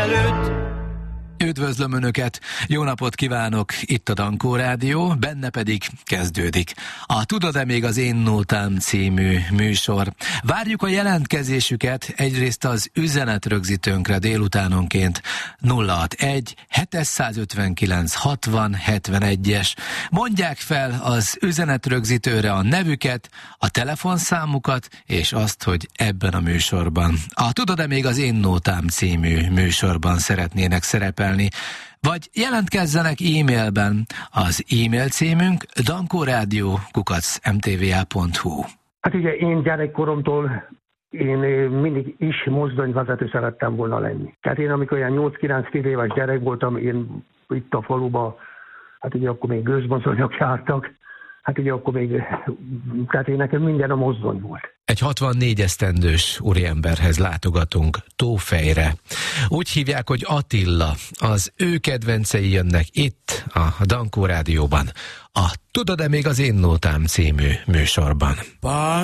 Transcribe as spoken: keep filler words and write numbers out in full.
előtt. Üdvözlöm Önöket! Jó napot kívánok! Itt a Dankó Rádió, benne pedig kezdődik a Tudod-e még az én nótám című műsor. Várjuk a jelentkezésüket egyrészt az üzenetrögzítőnkre délutánonként nulla hatvanegy hétszázötvenkilenc hatvan hetvenegyes. Mondják fel az üzenetrögzítőre a nevüket, a telefonszámukat és azt, hogy ebben a műsorban, a Tudod-e még az én nótám című műsorban szeretnének szerepelni. Vagy jelentkezzenek e-mailben. Az e-mail címünk dankoradio kukac em té vé á pont hu. Hát ugye én gyerekkoromtól én mindig is mozdonyvezető szerettem volna lenni. Tehát én amikor olyan nyolc-kilenc-tíz éves gyerek voltam, én itt a faluban, hát ugye akkor még gőzmozdonyok jártak, hát ugye akkor még, tehát én nekem minden a mozdony volt. Egy hatvannégy esztendős úriemberhez látogatunk Tófejre. Úgy hívják, hogy Attila. Az ő kedvencei jönnek itt a Dankó Rádióban, a Tudod-e még az én nótám című műsorban.